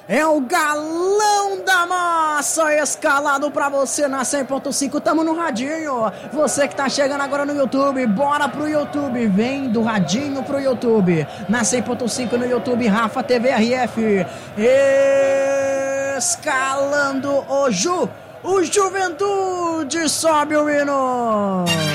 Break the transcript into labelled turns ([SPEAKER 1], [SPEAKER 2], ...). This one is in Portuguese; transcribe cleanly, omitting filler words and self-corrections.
[SPEAKER 1] É o galão da massa escalado pra você na 100.5. Tamo no radinho. Você que tá chegando agora no YouTube, bora pro YouTube. Vem do radinho pro YouTube. Na 100.5 no YouTube, Rafa TV RF. Escalando o Juventude. Sobe o hino.